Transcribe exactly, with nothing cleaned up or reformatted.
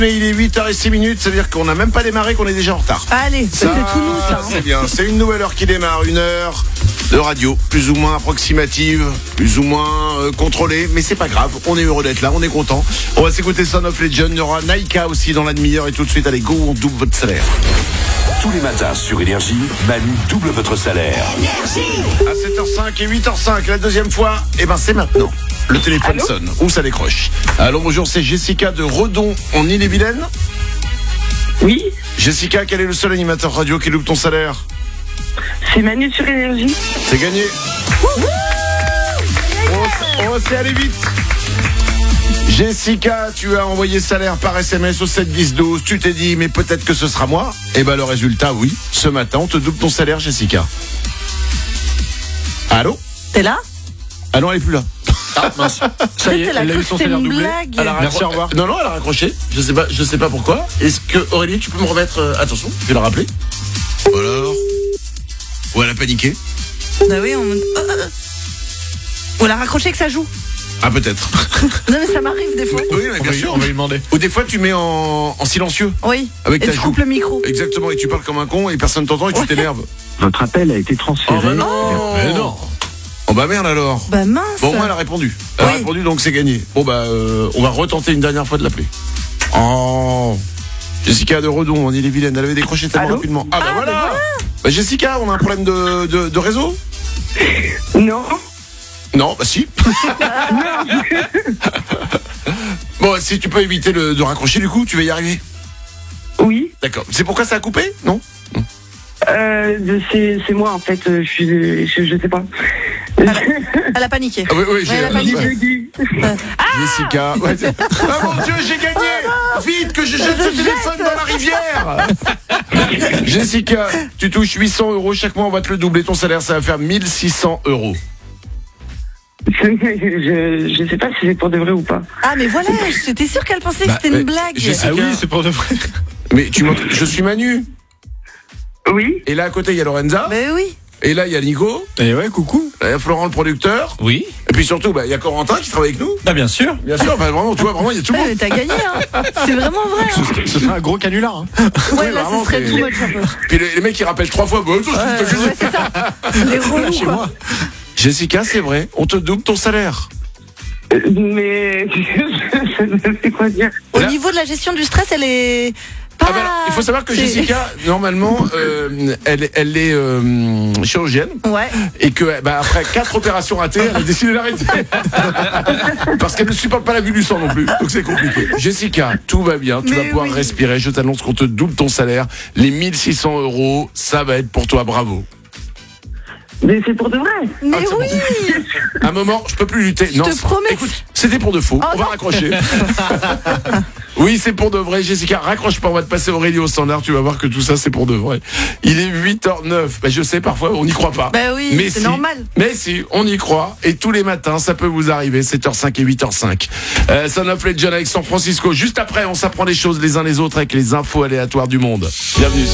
Mais il est huit heures six minutes, ça veut dire qu'on n'a même pas démarré, qu'on est déjà en retard. Allez, ça, c'est tout nous ça. Hein. C'est bien, c'est une nouvelle heure qui démarre, une heure de radio, plus ou moins approximative, plus ou moins euh, contrôlée, mais c'est pas grave, on est heureux d'être là, on est content. On va s'écouter Son of Legend, il y aura Naika aussi dans la demi-heure et tout de suite, allez go, on double votre salaire. Tous les matins sur Énergie, Manu double votre salaire. Énergie. À sept heures cinq et huit heures cinq, la deuxième fois, et eh ben c'est maintenant. Le téléphone Allô sonne, ou ça décroche. Allô, bonjour, c'est Jessica de Redon en Ille-et-Vilaine. Oui. Jessica, quel est le seul animateur radio qui loupe ton salaire? C'est Manu sur Énergie. C'est gagné. On va s'y aller vite. Jessica, tu as envoyé salaire par S M S au sept dix douze. Tu t'es dit, mais peut-être que ce sera moi. Et ben le résultat, oui. Ce matin, on te double ton salaire, Jessica. Allô? T'es là? Ah non, elle est plus là. Ah mince. Ça y est, elle a eu son salaire doublé. Elle a Merci, au revoir. Non, non, elle a raccroché. Je sais pas, je sais pas pourquoi. Est-ce que Aurélie, tu peux me remettre euh, attention, je vais la rappeler. Ou alors, ou elle a paniqué. Bah oui, on. Oh, oh. Ou elle a raccroché que ça joue. Ah peut-être. Non mais ça m'arrive des fois. Oui, mais bien on sûr. On va lui demander. Ou des fois tu mets en, en silencieux. Oui. Avec et ta tu joue. coupes le micro. Exactement. Et tu parles comme un con et personne t'entend et tu ouais. t'énerves. Votre appel a été transféré. Oh bah non. Mais non. Oh bah merde alors. Bah mince. Bon moi elle a répondu. Elle oui. a répondu donc c'est gagné. Bon bah euh, on va retenter une dernière fois de l'appeler. Oh. Jessica de Redon en Ille-et-Vilaine. Elle avait décroché tellement Allô rapidement. Ah bah, Ah, voilà. bah voilà. Bah Jessica, on a un problème de, de, de réseau? Non. Non, bah si. Bon, si tu peux éviter le, de raccrocher du coup, tu vas y arriver. Oui. D'accord. C'est pourquoi ça a coupé? Non? Euh, c'est, c'est moi en fait. Je suis, je, je sais pas. Elle a, elle a paniqué. Ah oui, oui, j'ai Ouais, elle a ouais. paniqué. Jessica. Ouais, ah mon Dieu, j'ai gagné. Vite que je jette ce téléphone dans la rivière. Jessica, tu touches huit cents euros chaque mois, on va te le doubler ton salaire, ça va faire mille six cents euros. Je, je sais pas si c'est pour de vrai ou pas. Ah mais voilà, j'étais sûre qu'elle pensait Bah, que c'était ouais, une blague. Jessica. Ah oui, c'est pour de vrai. Mais tu m'entends, je suis Manu. Oui. Et là à côté il y a Lorenza. Mais oui. Et là il y a Nico. Et ouais, coucou. Il y a Florent le producteur. Oui. Et puis surtout, bah, il y a Corentin qui travaille avec nous. Bah bien sûr. Bien sûr, bah, vraiment, tu vois, vraiment, il y a tout le Ouais, monde. mais t'as gagné, hein. C'est vraiment vrai. Hein. Ce, ce serait un gros canular. Hein. Ouais, Oui, là, vraiment, ce serait c'est- tout much un peu. Puis les, les mecs qui rappellent trois fois, bah, attends, Ouais, je te ouais, c'est ça. Les relous, Chez quoi. moi. Jessica, c'est vrai, on te double ton salaire. Euh, Mais je ne sais quoi dire. Au Là- niveau de la gestion du stress, elle est pas. Ah bah alors, il faut savoir que c'est- Jessica, normalement, euh, elle, elle est euh, chirurgienne. Ouais. Et que bah, après quatre opérations ratées, elle a décidé d'arrêter. Parce qu'elle ne supporte pas la vue du sang non plus. Donc c'est compliqué. Jessica, tout va bien. Tu Mais vas pouvoir oui. respirer. Je t'annonce qu'on te double ton salaire. Les mille six cents euros, ça va être pour toi. Bravo. Mais c'est pour de vrai. Mais Ah, c'est oui. Un moment, je peux plus lutter. Je non, te c'est- promets. Écoute, c'était pour de faux. Oh on va non. raccrocher. Oui, c'est pour de vrai, Jessica. Raccroche pas, on va te passer Aurélie au standard. Tu vas voir que tout ça, c'est pour de vrai. Il est huit heures neuf. Bah, je sais, parfois, on n'y croit pas. Bah oui, Mais c'est si. normal. Mais si, on y croit. Et tous les matins, ça peut vous arriver. sept heures cinq et huit heures cinq. Euh, Son of Legend avec San Francisco. Juste après, on s'apprend des choses les uns les autres avec les infos aléatoires du monde. Bienvenue.